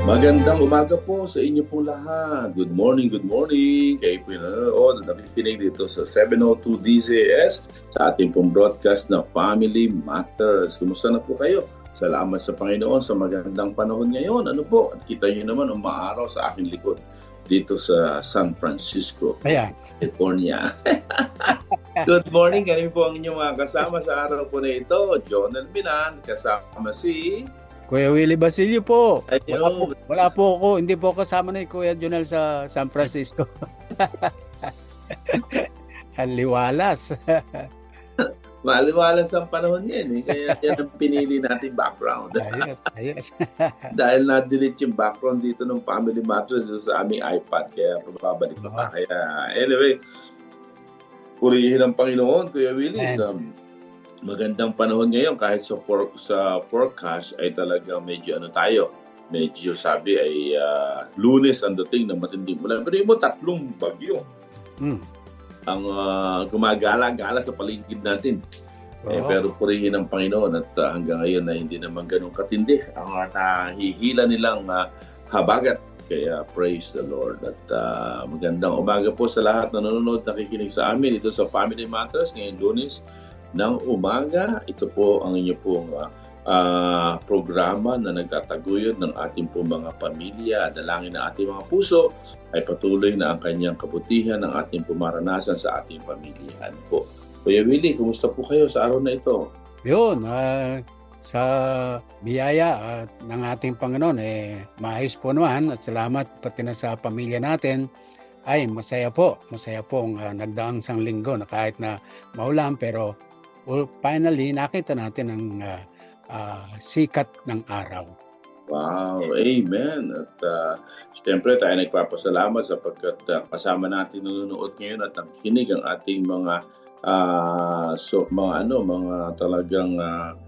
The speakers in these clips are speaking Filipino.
Magandang umaga po sa inyo po lahat. Good morning, good morning. Kayo po yung nanonood at nakikinig dito sa 702 DZS sa ating pong broadcast na Family Matters. Kumusta na po kayo? Salamat sa Panginoon sa magandang panahon ngayon. Ano po? At kita nyo naman umaaraw sa aking likod dito sa San Francisco, Ayan. California. Good morning. Kami po ang inyong mga kasama sa araw po na ito. Jonel Minan, kasama si... Kuya Willie Basilio po. Ayun. Wala po ako. Hindi po kasama ni Kuya Jonel sa San Francisco. Haliwalas. Maliwalas ang panahon yan eh. Kaya yan ang pinili nating background. Ayos. Dahil na-delete yung background dito ng Family Matters dito sa aming iPad. Kaya babalik na pa. Kaya anyway, purihin ang Panginoon, Kuya Willie. Magandang panahon ngayon kahit sa forecast ay talagang medyo medyo sabi ay Lunes ang dating ng matinding ulan. Pero yung 3 bagyo ang gumagala-gala sa paligid natin. Pero purihin ang Panginoon at hanggang ngayon na hindi naman ganun katindi ang nahihila nilang habagat. Kaya praise the Lord. At magandang umaga po sa lahat na nanonood, nakikinig sa amin dito sa Family Matters ngayong Lunes ng umaga. Ito po ang inyo pong programa na nagtataguyod ng ating pong mga pamilya. Dalangin ng ating mga puso ay patuloy na ang kanyang kabutihan ng ating pumaranasan sa ating pamilya. Po. Kuya Willie, kumusta po kayo sa araw na ito? Yun, sa biyaya ng ating Panginoon, maayos po naman at salamat pati na sa pamilya natin. Ay, masaya po ang nagdaang isang linggo na kahit na maulan pero finally, nakita natin ang sikat ng araw. Wow, amen. At siyempre tayo nagpapasalamat sapagkat kasama natin nanonood ngayon at nakikinig ang ating mga mga talagang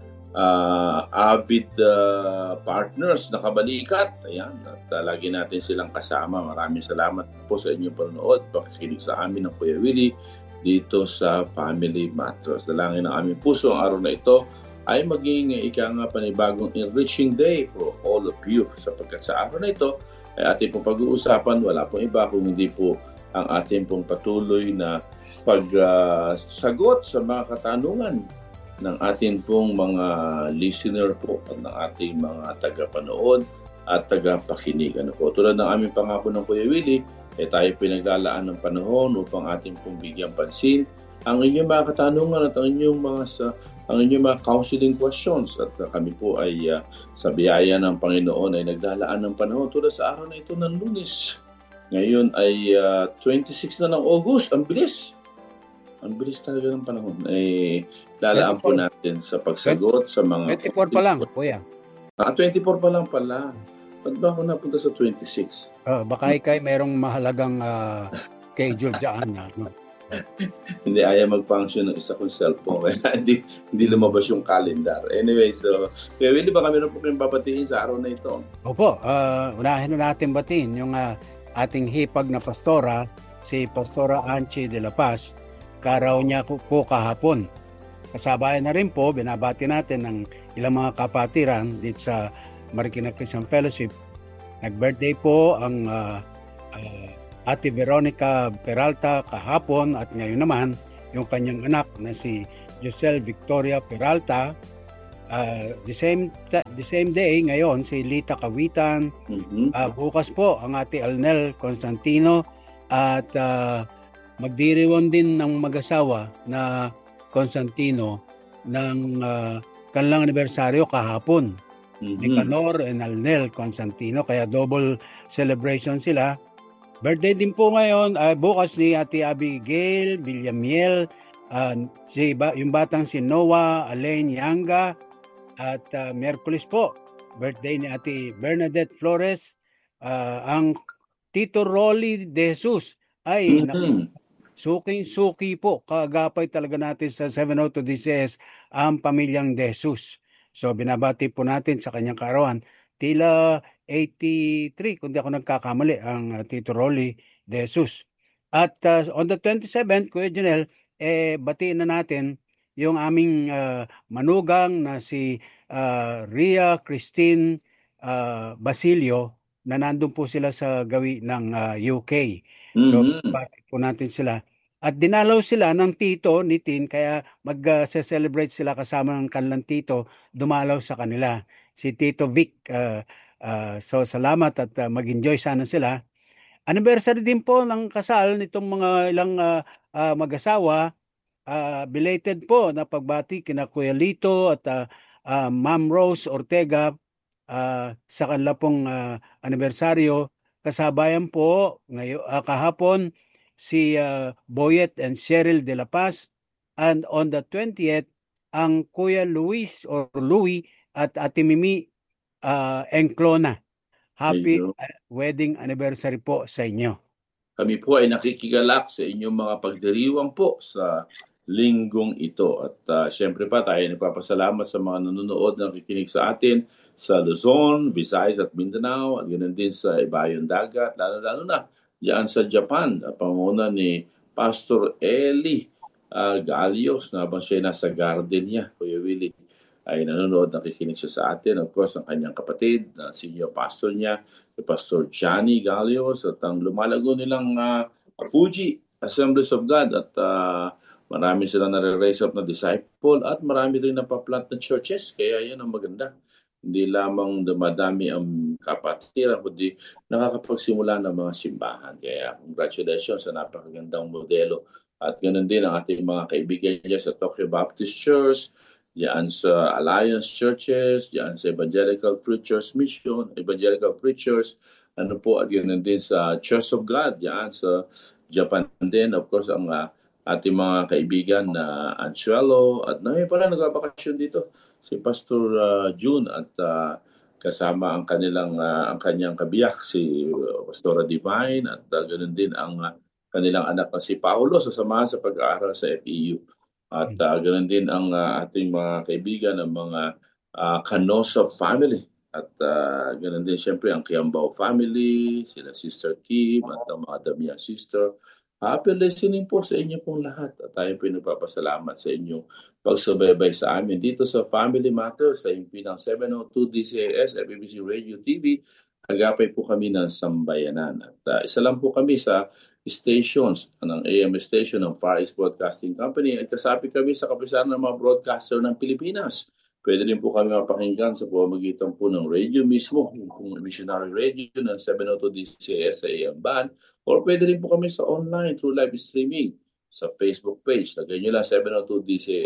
avid partners na kabalikat. Ayan, at lagi natin silang kasama. Maraming salamat po sa inyong panonood, pakikinig sa amin ng Kuya Willie dito sa Family Matters. Dalangin ng aming puso ang araw na ito ay maging panibagong enriching day for all of you. Sapagkat sa araw na ito ay ating pong pag-uusapan, wala pong iba kung hindi po ang ating pong patuloy na pagsagot sa mga katanungan ng ating pong mga listener po at ng ating mga tagapanood at tagapakinig. Tulad ng aming pangako ng Kuya Willie, tayo pinaglalaan ng panahon upang ating pong bigyang pansin ang inyong mga katanungan at ang inyong mga counseling questions. At kami po ay sa biyaya ng Panginoon ay naglalaan ng panahon tulad sa araw na ito ng Lunes. Ngayon ay 26 na ng August. Ang bilis. Ang bilis talaga ng panahon. Lalaan po natin sa pagsagot sa mga... 24 pa lang, Kuya. 24 pa lang pala. Ba't ba ako napunta sa 26? Baka ikay mayroong mahalagang schedule dyan. Hindi ayaw mag-function ng isa kong cellphone. hindi lumabas yung calendar. Anyway, so Willie, baka meron po kayong babatiin sa araw na ito? Opo, unahin na natin batiin yung ating hipag na pastora, si Pastora Anchi de la Paz. Karaw niya po kahapon. Kasabayan na rin po, binabati natin ng ilang mga kapatiran dito sa Marikina Christian Fellowship. Nag-birthday po ang Ate Veronica Peralta kahapon at ngayon naman yung kanyang anak na si Giselle Victoria Peralta. The same day ngayon si Lita Kawitan. Bukas po ang Ate Alnel Constantino at magdiriwang din ng mag-asawa na Constantino ng kanilang anibersaryo kahapon. Nicanor and Alnel Constantino, kaya double celebration sila. Birthday din po ngayon, bukas ni Ate Abigail Villamiel, yung batang si Noah Alain Yanga, at Miyerkules po, birthday ni Ate Bernadette Flores, ang Tito Rolly De Jesus, ay suking-suki po, kagapay talaga natin sa 702 DCS ang pamilyang De Jesus. So binabati po natin sa kanyang kaarawan. Tila 83, kung di ako nagkakamali, ang Tito Rolly De Jesus. At on the 27th, Kuya Janel, batiin na natin yung aming manugang na si Ria Christine Basilio na nandun po sila sa gawi ng UK. So, Mhm. bakit po natin sila. At dinalaw sila ng tito ni Tin, kaya mag-celebrate sila kasama ng kanilang tito, dumalaw sa kanila. Si Tito Vic. So, salamat at mag-enjoy sana sila. Anniversary din po ng kasal nitong mga ilang mag-asawa. Belated po na pagbati kina Kuya Lito at Ma'am Rose Ortega sa kanila pong anibersaryo. Kasabayan po ngayon kahapon si Boyet and Cheryl de la Paz, and on the 20th ang Kuya Luis or Louis at Ate Mimi Enclona. Happy Ayun. wedding anniversary po sa inyo. Kami po ay nakikigalak sa inyong mga pagdiriwang po sa linggong ito. At syempre pa tayo nagpapasalamat sa mga nanonood na nakikinig sa atin sa Luzon, Visayas at Mindanao, at ganoon din sa Ibayong Dagat, lalo-lalo na diyan sa Japan, panguna ni Pastor Eli Galios na habang siya nasa garden niya, Kuya Willie, ay nanonood, nakikinig siya sa atin. Of course, ang kanyang kapatid, senior pastor niya, si Pastor Johnny Galios, at ang lumalago nilang Fuji Assemblies of God, at marami silang nare-raise up na disciple, at marami rin napaplant na churches. Kaya yan ang maganda. Hindi lamang dumadami ang kapatiran, kundi nakakapagsimula ng mga simbahan. Kaya congratulations sa napakagandang modelo. At ganoon din ang ating mga kaibigan niya sa Tokyo Baptist Church, diyan sa Alliance Churches, diyan sa Evangelical Preachers Mission, Evangelical Preachers, ano po, at yun din sa Church of God, diyan sa Japan din, of course, ang ating mga kaibigan na Anchuelo, at na pala nagbabakasyon dito, si Pastor June, at kasama ang ang kanyang kabiyak, si Pastora Divine, at ganoon din ang kanilang anak na si Paulo, sasamahan sa pag-aaral sa FEU. At ganoon din ang ating mga kaibigan ng mga Canosa family. At ganoon din siyempre ang Kiambao family, sila Sister Kim at ang mga Damian sister. Happy listening po sa inyo pong lahat. At tayo po nagpapasalamat sa inyong pagsubaybay sa amin dito sa Family Matters sa MP ng 702 DCAS, FEBC Radio TV. Agapay po kami ng sambayanan. At isa lang po kami sa stations ng AM station ng Far East Broadcasting Company, at kasapi kami sa kapisanan ng mga broadcaster ng Pilipinas. Pwede rin po kami mapakinggan sa pamamagitan po ng radio mismo, yung missionary radio ng 702 DCS sa AM band, or pwede rin po kami sa online through live streaming sa Facebook page. Lagay nyo lang 702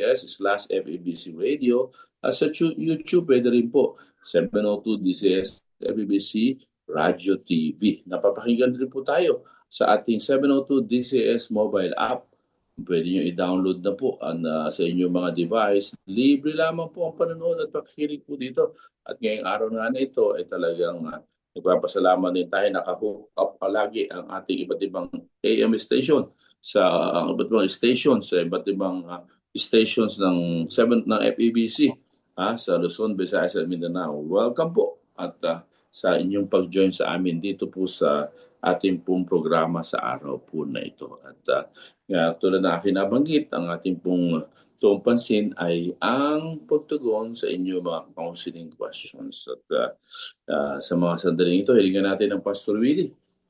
DCS/FEBC Radio, at sa YouTube pwede rin po 702 DCS FEBC Radio TV. Napapakinggan rin po tayo sa ating 702 DCS mobile app. Pwede nyo i-download na po sa inyong mga device. Libre lamang po ang panonood at pakikinig po dito. At ngayong araw nga na ito ay talagang nagpapasalamat din tayo, naka-hook up palagi ang ating iba't ibang AM station sa iba't ibang station sa iba't ibang stations ng FEBC sa Luzon, Visayas at Mindanao. Welcome po at sa inyong pag-join sa amin dito po sa ating pong programa sa araw po na ito. At tulad na akin nabanggit, ang ating pong tuong pansin ay ang pagtugon sa inyong mga counseling questions. At sa mga sandaling ito, hilingan natin ng Pastor Willie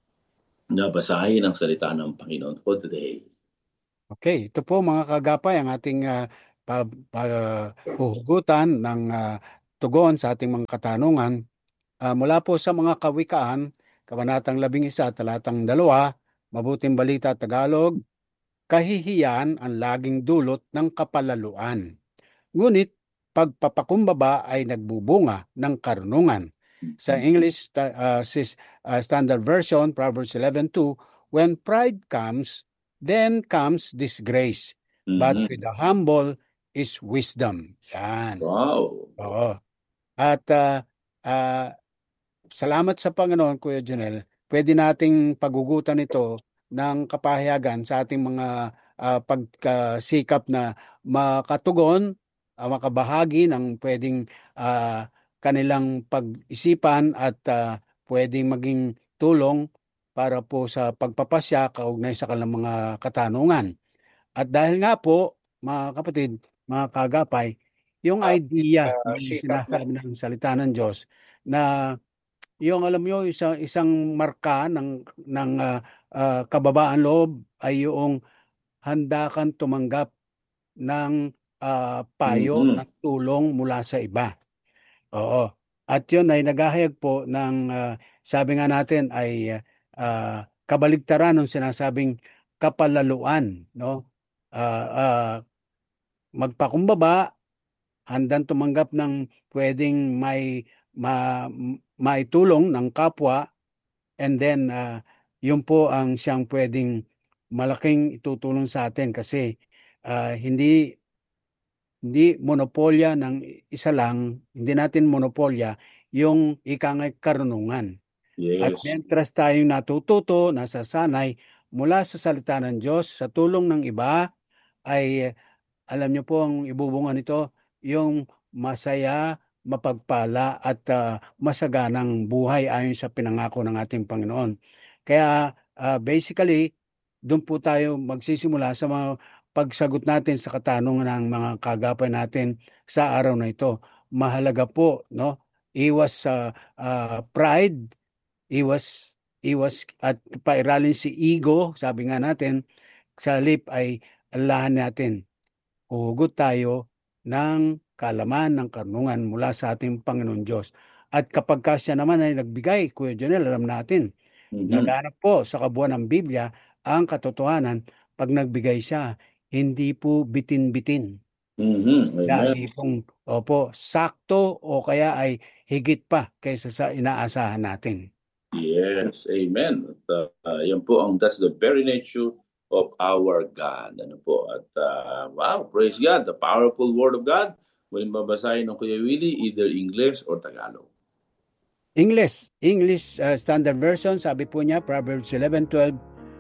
na basahin ang salita ng Panginoon for today. Okay, ito po mga kagapay ang ating huhugutan ng tugon sa ating mga katanungan mula po sa mga kawikaan, Kabanatang 11, Talatang 2, Mabuting Balita Tagalog, kahihiyan ang laging dulot ng kapalaluan. Ngunit pagpapakumbaba ay nagbubunga ng karunungan. Sa English Standard Version, Proverbs 11:2, when pride comes, then comes disgrace. But with the humble is wisdom. Yan. Wow. Oo. At salamat sa Panginoon, Kuya Junel, pwede nating pagugutan ito ng kapahayagan sa ating mga pagsikap na makatugon, makabahagi ng pwedeng kanilang pag-isipan at pwedeng maging tulong para po sa pagpapasya kaugnay sa kanilang mga katanungan. At dahil nga po, mga kapatid, mga kagapay, yung idea na sinasabi ng salita ng Diyos na yung alam nyo, isang marka ng kababaan loob ay yung handa kang tumanggap ng payo Mhm. ng tulong mula sa iba. Oo. At yun ay naghahayag po ng sabi nga natin ay kabaligtaran ng sinasabing kapalaluan, no? Ah, magpakumbaba, handang tumanggap ng pwedeng maitulong ng kapwa, and then yun po ang siyang pwedeng malaking itutulong sa atin kasi hindi monopolya ng isa lang, hindi natin monopolya yung ikangay karunungan. At Yes. mientras tayong natututo, nasasanay mula sa salita ng Diyos, sa tulong ng iba, ay alam niyo po ang ibubunga nito, yung masaya, mapagpala at masaganang buhay ayon sa pinangako ng ating Panginoon. Kaya basically, doon po tayo magsisimula sa mga pagsagot natin sa katanungan ng mga kagapay natin sa araw na ito. Mahalaga po, no? Iwas sa pride, iwas at pairalin si ego, sabi nga natin, sa halip ay alahan natin huhugot tayo ng kaalaman ng karunungan mula sa ating Panginoon Diyos. At kapag ka siya naman ay nagbigay, Kuya Jonel, alam natin, Mhm. laganap po sa kabuuan ng Biblia ang katotohanan, pag nagbigay siya, hindi po bitin-bitin. Mhm. Amen. Lagi pong, opo, sakto o kaya ay higit pa kaysa sa inaasahan natin. Yes, amen. At yan po that's the very nature of our God. Ano po? At wow, praise God, the powerful word of God. Muling babasahin ng Kuya Willie, either English or Tagalog. English Standard Version, sabi po niya, Proverbs 11:12,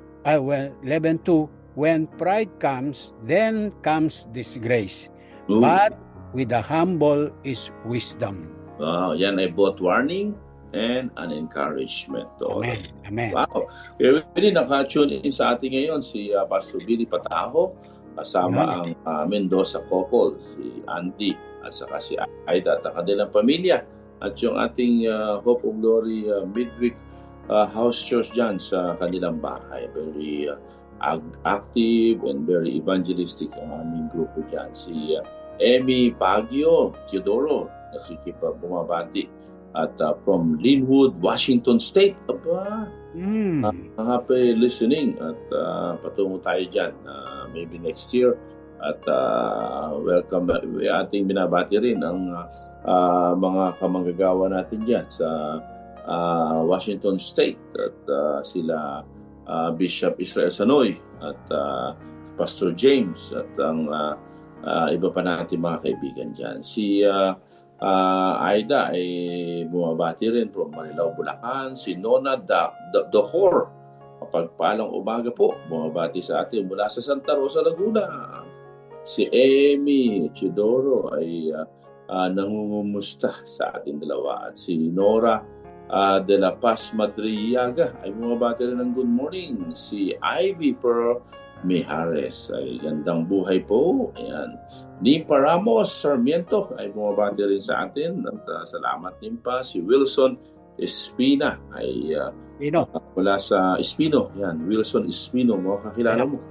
11:2, when pride comes, then comes disgrace. Ooh. But with the humble is wisdom. Yan ay both warning and an encouragement to all of Amen. us. Amen. Wow. Kaya Willie, naka-tune in sa atin ngayon si Pastor Billy Pataho, kasama ang Mendoza couple, si Andy at saka si Aida at ang kanilang pamilya. At yung ating Hope of Glory Midweek House Church dyan sa kanilang bahay. Very active and very evangelistic ang aming grupo dyan. Si Emmy Baguio Teodoro, bumabati. At from Linwood, Washington State. Aba, happy listening. At patungo tayo dyan. Maybe next year. At welcome, ating binabati rin ang mga kamanggagawa natin dyan sa Washington State. At sila Bishop Israel Sanoy at Pastor James at ang iba pa natin mga kaibigan dyan. Si Aida ay bumabati rin from Marilao, Bulacan. Si Nona Dohor, mapagpalang umaga po, bumabati sa atin mula sa Santa Rosa, Laguna. Si Amy Chidoro ay nangungumusta sa ating dalawa. At si Nora de la Paz Madriaga ay bumabati rin ng good morning. Si Ivy Pearl Mijares ay gandang buhay po. Ayan. Nimpa Ramos Sarmiento ay bumabati rin sa atin. At salamat Nimpa. Si Wilson Espina ay mula sa Espino. Yan, Wilson Espino. Mga kakilala mo.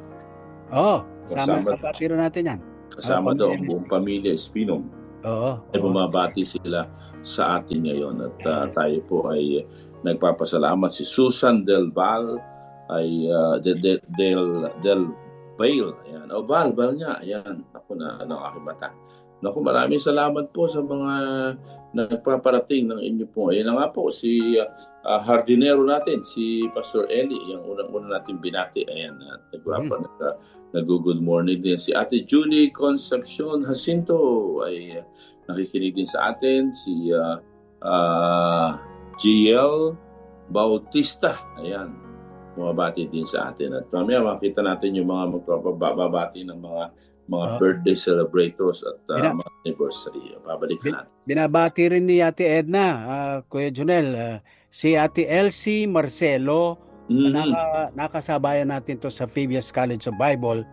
Kapatiro natin yan. Kasama daw ang buong pamilya Espino. Ay bumabati sila sa atin ngayon. At tayo po ay nagpapasalamat. Si Susan Del Val ay Del Vail. Ayan. Val niya. Ayan. Ako na aking mata. Naku, maraming salamat po sa mga nagpaparating ng inyo po. Ayan na nga po, si hardinero natin, si Pastor Eli, yung unang-una natin binati. Ayan, nag-good morning din. Si Ate Julie Concepcion Jacinto ay nakikinig din sa atin. Si GL Bautista, ayan, bumabati din sa atin. At mamaya makita natin yung mga magpapababati ng mga birthday celebrators at mga anniversary. Babalikan natin. Binabati rin ni Ate Edna, Kuya Jonel, si Ate Elsie Marcelo, nakasabayan natin to sa Phoebus College of Bible,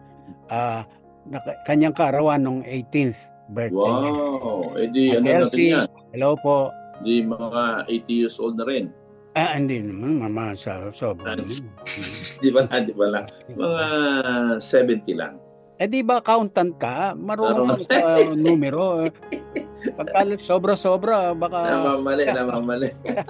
kanyang kaarawan ng 18th birthday. Wow! Edi, Ate Elsie, hello po. Di mga 80 years old na rin. Hindi naman, mama, sobra Ah, naman. di ba lang. Mga 70 lang. Di ba accountant ka? Marunong ka Marunong. sa numero. Pagka sobra-sobra, baka... Namamali.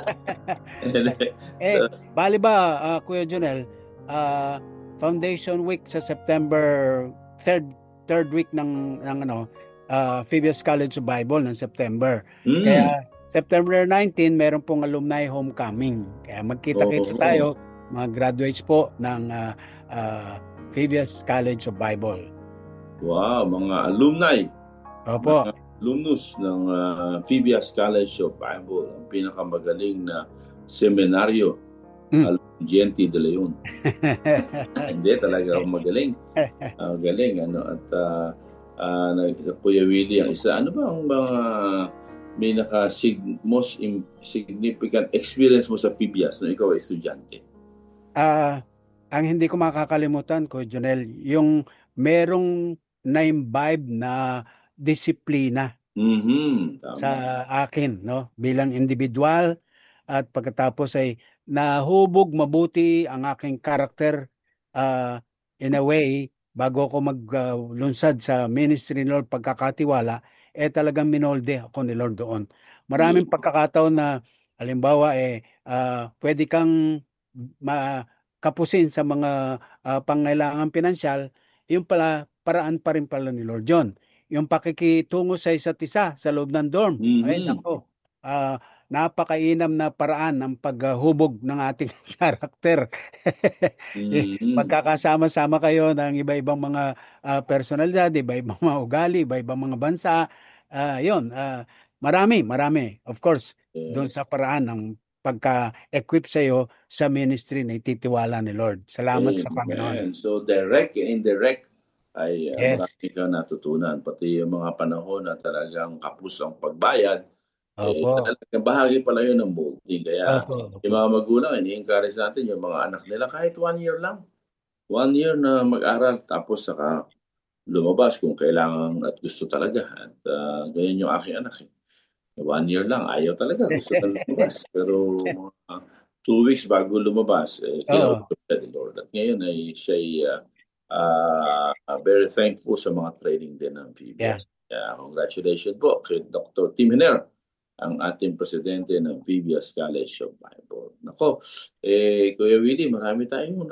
Eh, So, bali ba, Kuya Junel, ah, Foundation Week sa September third third week ng Phoebus College of Bible ng September. mm, Kaya September 19 meron pong alumni homecoming. Kaya magkita-kita oo. tayo, mga graduates po ng Phoebus College of Bible. Wow, mga alumni, Opo. mga alumnus ng Phoebus College of Bible, ang pinakamagaling na seminaryo, Mm. Alongienti de Leon. Hindi, talaga ako magaling. Galing, ano, at Kuya Willie, ang isa, ano ba ang mga most significant experience mo sa Phoebus na ikaw ay estudyante? Ang hindi ko makakalimutan ko, Jonel, yung merong na-imbibe na disiplina sa Tama. akin, no? Bilang individual at pagkatapos ay nahubog mabuti ang aking karakter ah, in a way bago ako maglunsad sa ministry ni Lord pagkakatiwala, talagang minolde ako ni Lord doon. Maraming Yun. pagkakataon na halimbawa pwede kang kapusin sa mga pangailangan pinansyal, yung pala paraan pa rin pala ni Lord John. Yung pakikitungo sa isa't isa sa loob ng dorm, ay Mhm. nako, napakainam na paraan ng paghubog ng ating karakter. Mhm. Pagkakasama-sama kayo ng iba-ibang mga personalidad, iba-ibang mga ugali, iba-ibang mga bansa, yun, marami, of course, doon Yes. sa paraan ng pagka-equip sa iyo sa ministry na ititiwala ni Lord. Salamat sa Panginoon. Amen. So direct and indirect ay Yes. marami kang natutunan. Pati yung mga panahon na talagang kapos ang pagbayad, Opo. talagang bahagi pala yun ng building. Kaya Opo. yung Opo. mga magulang, ini-encourage natin yung mga anak nila kahit 1 year lang. 1 year na mag-aral tapos saka lumabas kung kailangan at gusto talaga. At ganyan yung aking anak. 1 year lang, ayaw talaga. Gusto na lumabas. Pero mga 2 weeks bago lumabas, Oo. kinausap siya ni Lord. At ngayon ay siya'y very thankful sa mga training din ng Yeah. PBS. Congratulations po kay Dr. Tim Hiner, ang ating presidente ng PBS College of Bible. Nako, Kuya Willie, marami tayong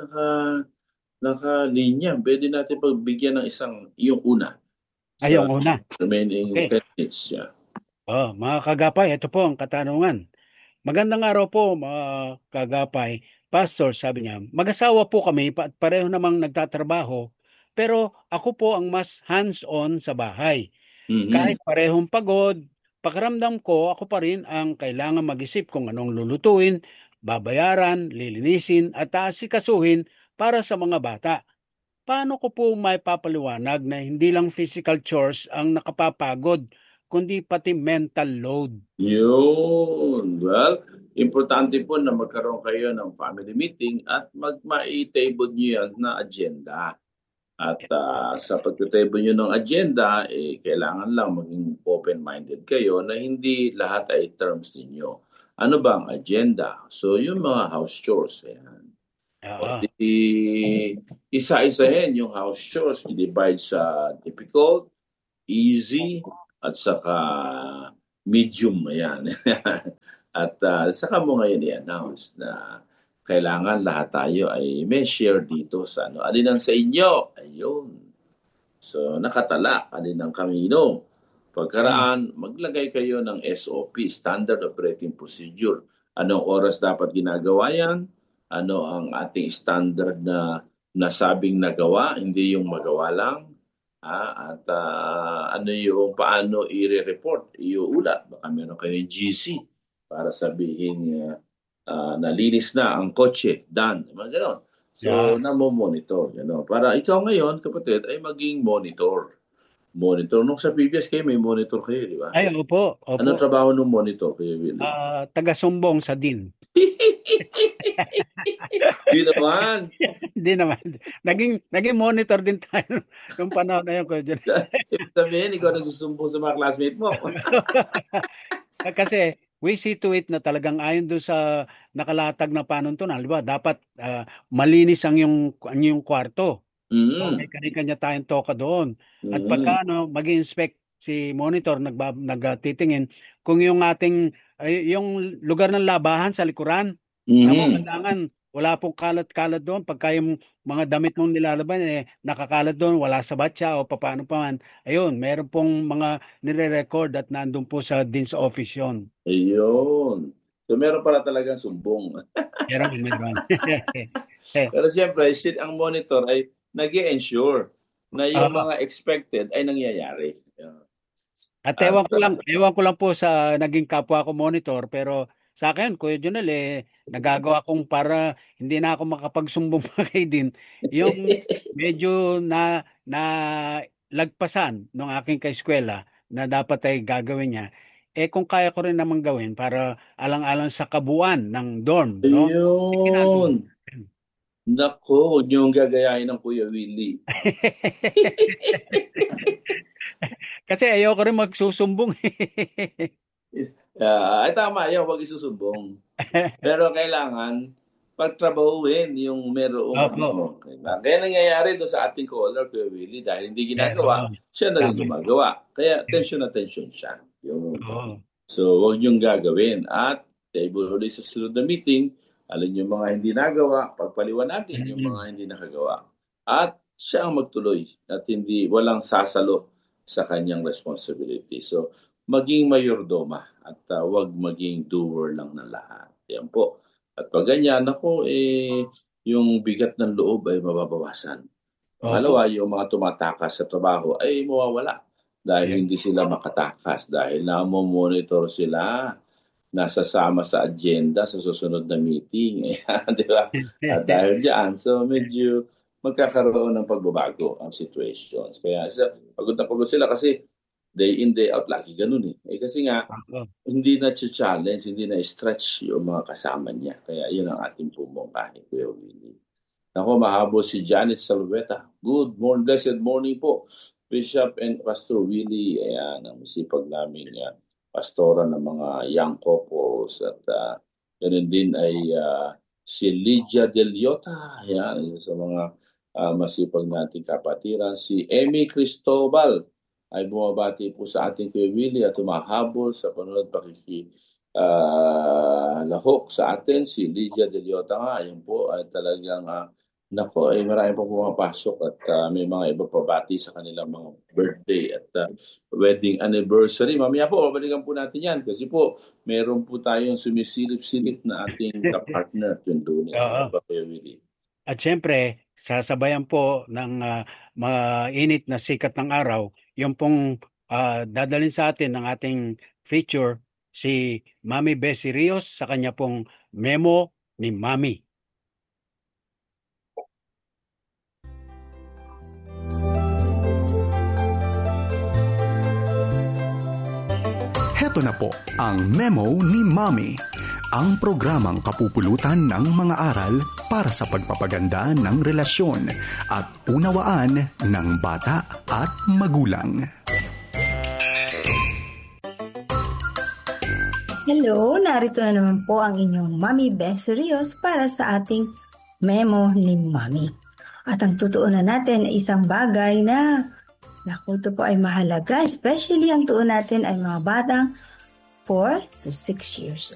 nakalinya. Pwede natin pagbigyan ng yung una sa Ayong una. remaining Okay. 10 minutes. Yeah. Mga kagapay, ito po ang katanungan. Magandang araw po, mga kagapay. Pastor, sabi niya, mag-asawa po kami at pareho namang nagtatrabaho, pero ako po ang mas hands-on sa bahay. Mhm. Kahit parehong pagod, pakiramdam ko ako pa rin ang kailangan mag-isip kung anong lulutuin, babayaran, lilinisin at aasikasuhin para sa mga bata. Paano ko po may papaliwanag na hindi lang physical chores ang nakapapagod, kundi pati mental load? Yun. Well, importante po na magkaroon kayo ng family meeting at mai-table nyo yan na agenda. At sa pagtitable nyo ng agenda, kailangan lang maging open-minded kayo na hindi lahat ay terms ninyo. Ano ba ang agenda? So, yung mga house chores. Ayan. O Oo. di, isa-isahin yung house chores. I-divide sa difficult, easy, at saka medium. Ayan. At saka mo ngayon i-announce na kailangan lahat tayo ay may share dito sa ano. Alin ang sa inyo? Ayun. So, nakatala. Alin ang kamino? Mm. Pagkaraan, maglagay kayo ng SOP, Standard Operating Procedure. Anong oras dapat ginagawa yan? Ano ang ating standard na nasabing nagawa, hindi yung magawa lang? At ano yung paano i-report, iuulat. Baka meron kayong GC para sabihin nalinis na ang kotse, done. Mga ganon. So, Yeah. namo-monitor. Gano. Para ikaw ngayon, kapatid, ay maging monitor. Monitor. Nung sa previous kayo, may monitor kayo, di ba? Ay, opo, opo. Anong trabaho ng monitor kayo, Willie? Taga-sumbong sa din. Yun naman. Hindi naman. Naging monitor din tayo nung panahon na yun, Kuya John. Ibig sabihin, ikaw nagsusumbong sa mga classmate mo. Kasi we see to it na talagang ayon doon sa nakalatag na panuntunan, di ba? Dapat malinis ang yung kwarto. So may Mm. kanya-kanya tayong toka doon. At Mm. pagka mag-inspect si monitor, nagtitingin kung yung ating yung lugar ng labahan sa likuran, Mm. kailangan wala pong kalat-kalat doon. Pagka yung mga damit mong nilalaban nakakalat doon, wala sa batya o paano pa man. Ayun, meron pong mga nire-record at nandun po din sa office yun. Ayun. So meron pala talagang sumbong. Meron. Pero siyempre, ang monitor ay nag-ensure na yung Ah, mga expected ay nangyayari. At At ewan ko lang po sa naging kapwa ko monitor, pero sa akin, Kuya Junel, nagagawa kong para hindi na ako makapagsumbong pa kay Din. Yung medyo na lagpasan ng aking kaeskwela na dapat ay gagawin niya, kung kaya ko rin naman gawin para alang-alang sa kabuuan ng dorm, no? Ginagawa. ayun. Nako, huwag niyong gagayahin ng Kuya Willie. Kasi ayoko rin magsusumbong. Ay tama, yun, huwag isusumbong. Pero kailangan pagtrabahuin yung merong Opo. Kaya nangyayari doon sa ating caller, Kuya Willie, dahil hindi ginagawa, Oo. siya na rin Tama. gumagawa. Kaya tension na tension siya. Yung, Oo. so, huwag niyong gagawin. At table ulit sa sunod na meeting, alin yung mga hindi nagawa, pagpaliwanagin yung mga hindi nakagawa. At siya ang magtuloy at hindi walang sasalo sa kanyang responsibility. So, maging mayordoma at huwag maging doer lang ng lahat. Yan po. At pag ganyan, ako, yung bigat ng loob ay mababawasan. Opo. Pangalawa, yung mga tumatakas sa trabaho ay mawawala dahil Yan. hindi sila makatakas, dahil na-monitor sila, nasasama sa agenda sa susunod na meeting. Di ba? At dahil dyan, so medyo magkakaroon ng pagbabago ang situations. Kaya pagod na pagod sila kasi day in, day out, lagi ganun eh. Kasi nga, Opo. hindi na challenge, hindi na stretch yung mga kasama niya. Kaya yun ang ating pumungkahi, Kuya Willie. Ako, mahabol si Janet Salveta. Good morning, blessed morning po. Bishop and Pastor Willie, ayan, ang masipag namin pastora ng mga young couples. At ganun din ay si Lydia Del Iota, ayan, sa mga masipag nating kapatiran. Si Emmy Cristobal ay bumabati po sa ating Kuya Willie at humahabol sa panonood lahok sa atin. Si Lydia Del Iota nga, yun po ay talagang nako, marami pong pumapasok at may mga iba pa bati sa kanilang mga birthday at wedding anniversary. Mamaya po, babalikan po natin yan kasi po, meron po tayong sumisilip-silip na ating kapartner yung Lunes. Oo. Kuya Willie. At syempre, sasabayan po ng mainit na sikat ng araw, yung pong dadalhin sa atin ng ating feature si Mami Bessie Rios sa kanya pong Memo ni Mami. Heto na po ang Memo ni Mami, ang programang kapupulutan ng mga aral para sa pagpapaganda ng relasyon at unawaan ng bata at magulang. Hello, narito na naman po ang inyong Mami Bessie Rios para sa ating Memo ni Mami. At ang tutuunan natin ay isang bagay na naku, ito po ay mahalaga, especially ang tuon natin ay mga batang 4 to 6 years